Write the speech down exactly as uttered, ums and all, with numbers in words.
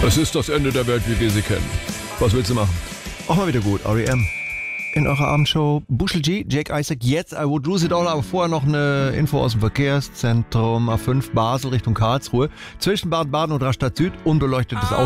Es ist das Ende der Welt, wie wir sie kennen. Was willst du machen? Auch mal wieder gut, R E M. In eurer Abendshow Bushel G, Jake Isaac, jetzt I Would Lose It All, aber vorher noch eine Info aus dem Verkehrszentrum A fünf Basel Richtung Karlsruhe. Zwischen Baden-Baden und Rastatt Süd, unbeleuchtetes Auto.